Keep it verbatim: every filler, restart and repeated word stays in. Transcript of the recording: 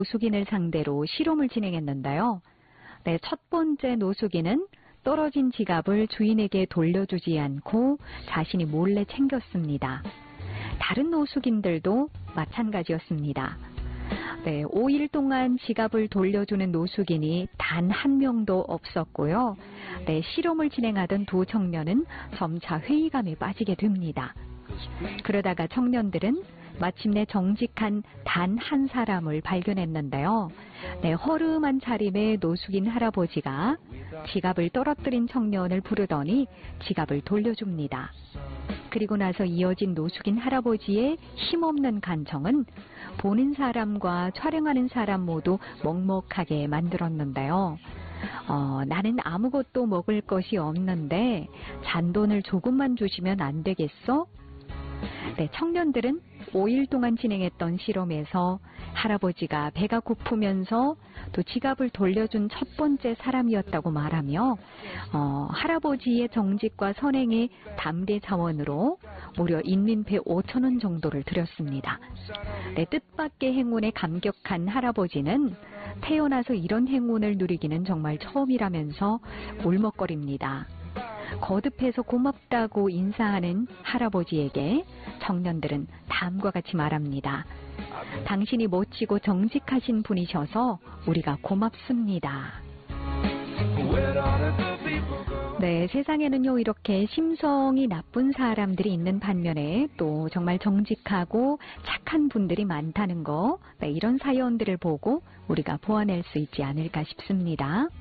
노숙인을 상대로 실험을 진행했는데요. 네, 첫 번째 노숙인은 떨어진 지갑을 주인에게 돌려주지 않고 자신이 몰래 챙겼습니다. 다른 노숙인들도 마찬가지였습니다. 네, 오 일 동안 지갑을 돌려주는 노숙인이 단 한 명도 없었고요. 네, 실험을 진행하던 두 청년은 점차 회의감에 빠지게 됩니다. 그러다가 청년들은 마침내 정직한 단 한 사람을 발견했는데요. 네, 허름한 차림의 노숙인 할아버지가 지갑을 떨어뜨린 청년을 부르더니 지갑을 돌려줍니다. 그리고 나서 이어진 노숙인 할아버지의 힘없는 간청은 보는 사람과 촬영하는 사람 모두 먹먹하게 만들었는데요. 어, 나는 아무것도 먹을 것이 없는데 잔돈을 조금만 주시면 안 되겠어? 네, 청년들은 오 일 동안 진행했던 실험에서 할아버지가 배가 고프면서 또 지갑을 돌려준 첫 번째 사람이었다고 말하며 어, 할아버지의 정직과 선행의 담대 자원으로 무려 인민폐 오천 원 정도를 드렸습니다. 네, 뜻밖의 행운에 감격한 할아버지는 태어나서 이런 행운을 누리기는 정말 처음이라면서 울먹거립니다. 거듭해서 고맙다고 인사하는 할아버지에게 청년들은 다음과 같이 말합니다. 당신이 멋지고 정직하신 분이셔서 우리가 고맙습니다. 네, 세상에는요 이렇게 심성이 나쁜 사람들이 있는 반면에 또 정말 정직하고 착한 분들이 많다는 거, 네, 이런 사연들을 보고 우리가 보아낼 수 있지 않을까 싶습니다.